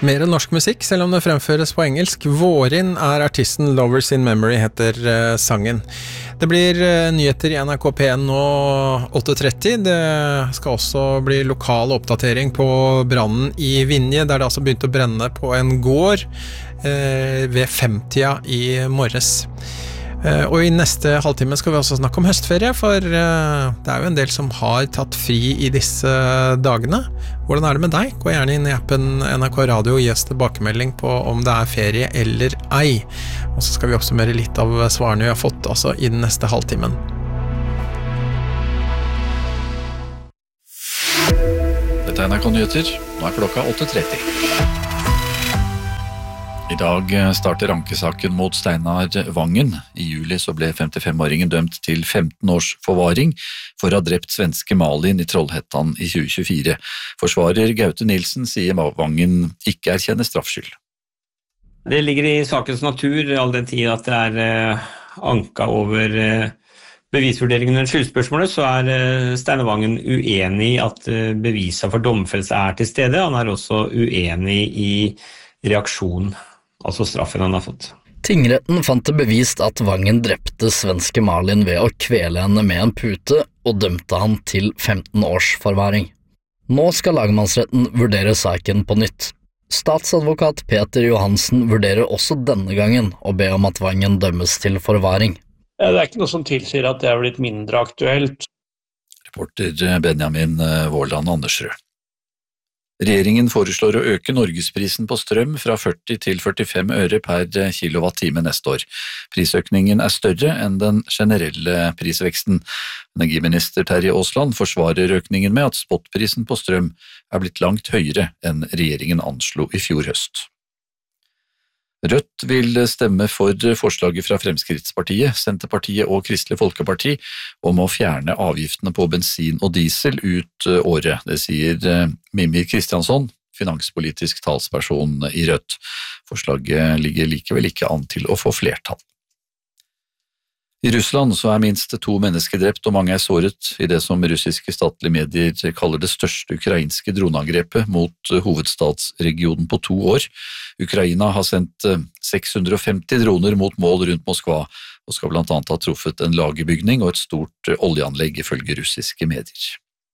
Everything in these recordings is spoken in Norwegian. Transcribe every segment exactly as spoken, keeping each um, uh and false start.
Mer enn norsk musikk, selv om det fremføres på engelsk. Vårin er artisten Lovers in Memory, heter uh, sangen. Det blir uh, nyheter i N R K P N nå åtte tretti. Det skal også bli lokal oppdatering på brannen i Vinje, der det altså begynte å brenne på en gård uh, ved femtida i morges. Uh, og i neste halvtime skal vi også snakke om høstferie, for uh, det er jo en del som har tatt fri i disse dagene. Hvordan er det med deg? Gå gjerne inn i appen N R K Radio og gi oss tilbakemelding på om det er ferie eller ei. Og så skal vi oppsummere litt av svarene vi har fått altså i den neste halvtimen. Dette er N R K Nyheter. Nå er klokka åtte tretti. I dag starter ankesaken mot Steinar Vangen. I juli så ble femtifem-åringen dømt til femten års forvaring for å ha drept svenske Malin i Trollhättan i tjue tjuefire. Forsvarer Gaute Nilsen sier Vangen ikke erkjenner straffskyld. Det ligger i sakens natur all den tid at det er eh, anka over eh, bevisvurderingen under skyldspørsmålet, så er eh, Steinar Vangen uenig i at eh, beviset for domfellelse er til stede. Han er også uenig i reaksjon, altså straffen han har fått. Tingretten fant det bevist at Vangen drepte svenske Malin ved å kvele henne med en pute og dømte han til femten års forvaring. Nå skal lagmannsretten vurdere saken på nytt. Statsadvokat Peter Johansen vurderer også denne gangen å be om at Vangen dømmes til forvaring. Det er ikke noe som tilsier at det er blitt mindre aktuelt. Reporter Benjamin Vårland Andersrød. Regjeringen foreslår å øke norgesprisen på strøm fra førti til førtifem øre per kilowattime neste år. Prisøkningen er større enn den generelle prisveksten. Energiminister Terje Aasland forsvarer økningen med at spotprisen på strøm er blitt langt høyere enn regjeringen anslo i fjor høst. Rødt vil stemme for forslaget fra Fremskrittspartiet, Senterpartiet og Kristelig Folkeparti om å fjerne avgiftene på bensin og diesel ut året. Det sier Mimmi Kristiansson, finanspolitisk talsperson i Rødt. Forslaget ligger likevel ikke an til å få flertall. I Russland så er minst to mennesker drept og mange er såret i det som russiske statlige medier kaller det største ukrainske droneangrepet mot hovedstadsregionen på to år. Ukraina har sendt seks hundre og femti droner mot mål rundt Moskva og skal blant annet ha truffet en lagerbygning og et stort oljeanlegg ifølge russiske medier.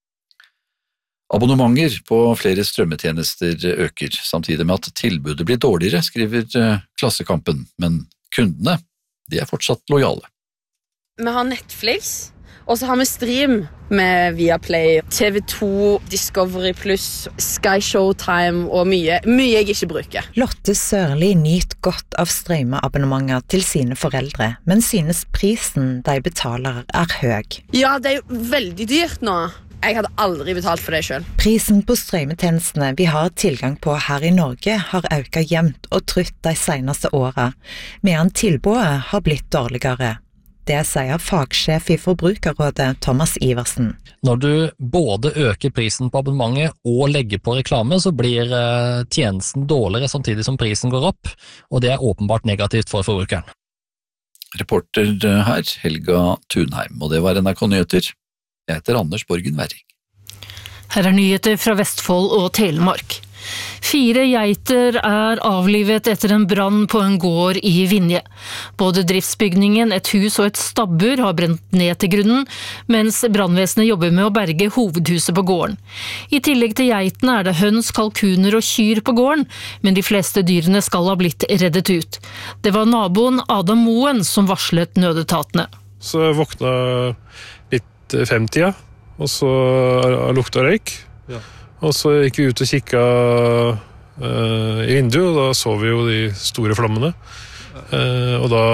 Abonnementer på flere strømmetjenester øker, samtidig med at tilbudet blir dårligere, skriver Klassekampen, men kundene, de er fortsatt lojale. Vi har Netflix, og så har vi stream med Viaplay, T V to, Discovery Plus, Sky Showtime og mye, mye jeg ikke bruker. Lotte Sørli nyter godt av strømmeabonnementer til sine foreldre, men synes prisen de betaler er høy. Ja, det er jo veldig dyrt nå. Jeg hadde aldri betalt for det selv. Prisen på strømmetjenestene vi har tilgang på her i Norge har økt jevnt og trutt de seneste årene, medan tilbudet har blitt dårligere. Det sier fagsjef i Forbrukerrådet Thomas Iversen. Når du både øker prisen på abonnementet og legger på reklame, så blir tjenesten dårligere samtidig som prisen går opp, og det er åpenbart negativt for forbrukeren. Reporter her, Helga Thunheim, og det var N R K Nyheter. Jeg heter Anders Borgen Werring. Her er nyheter fra Vestfold og Telemark. Fire geiter er avlivet etter en brann på en gård i Vinje. Både driftsbygningen, et hus og et stabbur har brent ned til grunnen, mens brannvesenet jobber med å berge hovedhuset på gården. I tillegg til geitene er det høns, kalkuner og kyr på gården, men de fleste dyrene skal ha blitt reddet ut. Det var naboen Adam Moen som varslet nødetatene. Så jeg våkna litt femtida, og så lukta røyk. Ja. Og så gikk vi ut og kikket uh, i vinduet, og da så vi jo de store flammene. Uh, og da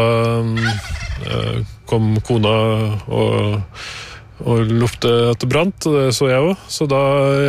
uh, kom kona og, og lukte at det brant, og det så jeg også. Så da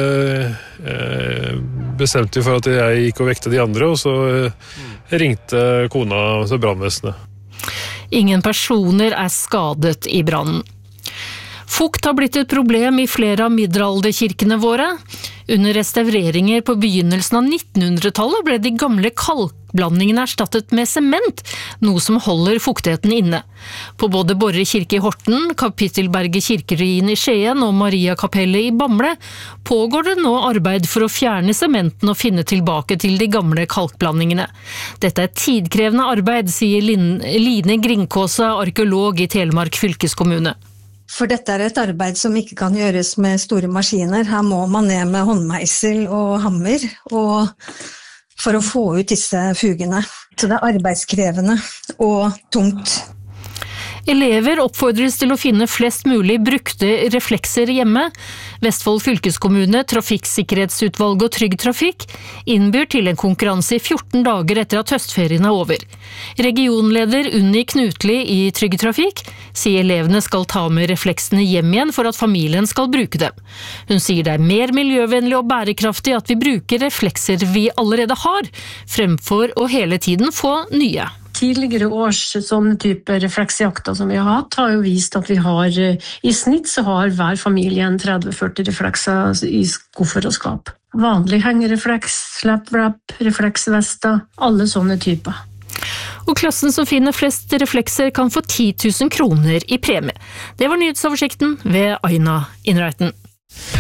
uh, bestemte vi for at jeg gikk og vekte de andre, og så uh, ringte kona til brannvesenet. Ingen personer er skadet i brannen. Fukt har blitt et problem i flere av middelalderkirkene våre. Under restaureringer på begynnelsen av nittenhundretallet ble de gamle kalkblandingene erstattet med sement, noe som holder fuktigheten inne. På både Borre kirke i Horten, Kapittelberget kirkeruin i Skien og Mariakapellet i Bamble pågår det nå arbeid for å fjerne sementen og finne tilbake til de gamle kalkblandingene. Dette er tidkrevende arbeid, sier Line Gringkåsa, arkeolog i Telemark fylkeskommune. For dette er et arbeid som ikke kan gjøres med store maskiner. Her må man ned med håndmeisel og hammer og for å få ut disse fugene. Så det er arbeidskrevende og tungt. Elever oppfordres til å finne flest mulig brukte reflekser hjemme. Vestfold fylkeskommune, Trafikksikkerhetsutvalg og Trygg Trafikk innbyr til en konkurranse i fjorten dager etter at høstferien er over. Regionleder Unni Knutli i Trygg Trafikk sier elevene skal ta med refleksene hjem igjen for at familien skal bruke dem. Hun sier det er mer miljøvennlig og bærekraftig at vi bruker reflekser vi allerede har, fremfor å hele tiden få nye. Tidligere års sånne type refleksjakter som vi har hatt, har jo vist at vi har, i snitt så har hver familie en tretti til førti reflekser i skuffer og skap. Vanlig hengerefleks, slap-wrap, refleksvester, alle sånne typer. Og klassen som finner flest reflekser kan få ti tusen kroner i premie. Det var nyhetsoversikten ved Aina Innreiten.